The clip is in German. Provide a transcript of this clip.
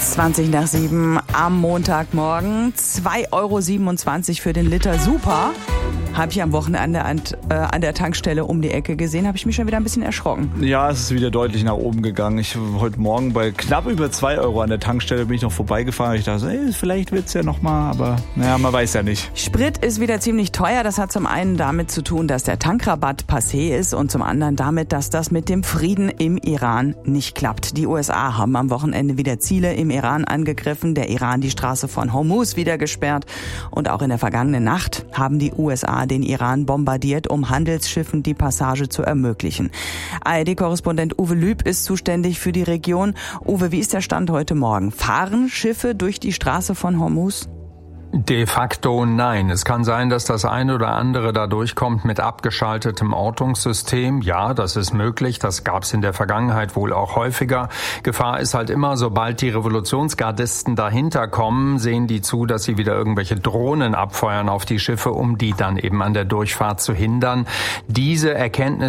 6:20 am Montagmorgen. 2,27 € für den Liter Super. Habe ich am Wochenende an der Tankstelle um die Ecke gesehen, habe ich mich schon wieder ein bisschen erschrocken. Ja, es ist wieder deutlich nach oben gegangen. Ich heute Morgen bei knapp über 2 € an der Tankstelle bin ich noch vorbeigefahren. Ich dachte, vielleicht wird's ja nochmal, aber naja, man weiß ja nicht. Sprit ist wieder ziemlich teuer. Das hat zum einen damit zu tun, dass der Tankrabatt passé ist und zum anderen damit, dass das mit dem Frieden im Iran nicht klappt. Die USA haben am Wochenende wieder Ziele im Iran angegriffen, der Iran die Straße von Hormuz wieder gesperrt und auch in der vergangenen Nacht haben die USA den Iran bombardiert, um Handelsschiffen die Passage zu ermöglichen. ARD-Korrespondent Uwe Lüb ist zuständig für die Region. Uwe, wie ist der Stand heute Morgen? Fahren Schiffe durch die Straße von Hormuz? De facto nein. Es kann sein, dass das eine oder andere da durchkommt mit abgeschaltetem Ortungssystem. Ja, das ist möglich. Das gab es in der Vergangenheit wohl auch häufiger. Gefahr ist halt immer, sobald die Revolutionsgardisten dahinter kommen, sehen die zu, dass sie wieder irgendwelche Drohnen abfeuern auf die Schiffe, um die dann eben an der Durchfahrt zu hindern. Diese Erkenntnis